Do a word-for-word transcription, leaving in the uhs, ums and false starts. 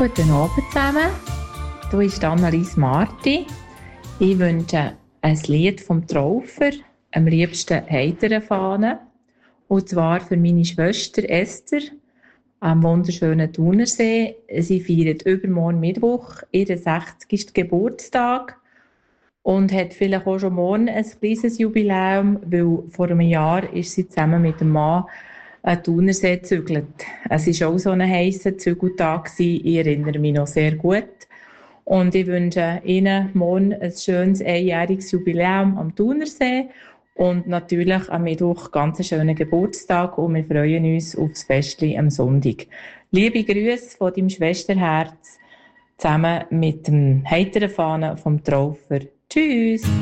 Guten Abend zusammen. Hier ist Annelies Marti. Ich wünsche ein Lied vom Traufer, am liebsten heitere Fahne. Und zwar für meine Schwester Esther am wunderschönen Thunersee. Sie feiert übermorgen Mittwoch ihren sechzigsten Geburtstag und hat vielleicht auch schon morgen ein kleines Jubiläum, weil vor einem Jahr ist sie zusammen mit dem Mann an den Thunersee gezügelt. Es war auch so ein heisser Zügeltag. Ich erinnere mich noch sehr gut. Und ich wünsche Ihnen morgen ein schönes einjähriges Jubiläum am Thunersee und natürlich am Mittwoch ganz einen schönen Geburtstag und wir freuen uns auf das Festli am Sonntag. Liebe Grüße von deinem Schwesterherz zusammen mit dem heiteren Fahnen vom Traufer. Tschüss!